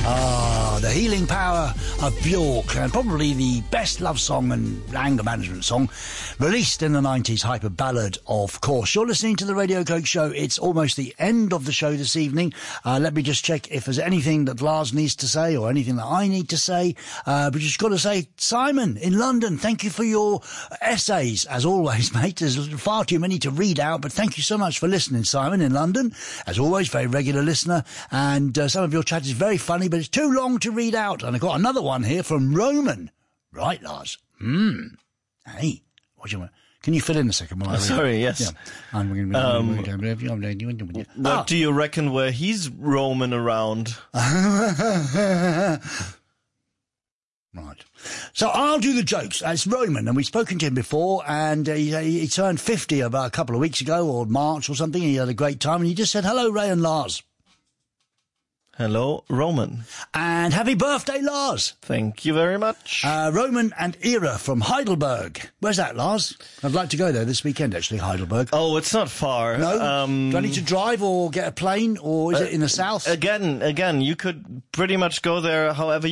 The healing power of Bjork, and probably the best love song and anger management song released in the 90s, hyper ballad, of course. You're listening to the Radio Coke Show. It's almost the end of the show this evening. Let me just check if there's anything that Lars needs to say or anything that I need to say. But just got to say, Simon in London, thank you for your essays, as always, mate. There's far too many to read out, but thank you so much for listening, Simon in London. As always, very regular listener, and some of your chat is very funny, but it's too long to read out. And I've got another one here from Roman. Right, Lars? Hey, what do you want? Can you fill in a second while I read? Sorry, yes. Yeah. What do you reckon where he's roaming around? Right. So I'll do the jokes. It's Roman, and we've spoken to him before, and he turned 50 about a couple of weeks ago, or March or something. He had a great time, and he just said, hello, Ray and Lars. Hello, Roman. And happy birthday, Lars. Thank you very much. Roman and Ira from Heidelberg. Where's that, Lars? I'd like to go there this weekend, actually, Heidelberg. Oh, it's not far. No? Do I need to drive or get a plane, or is it in the south? Again, you could pretty much go there however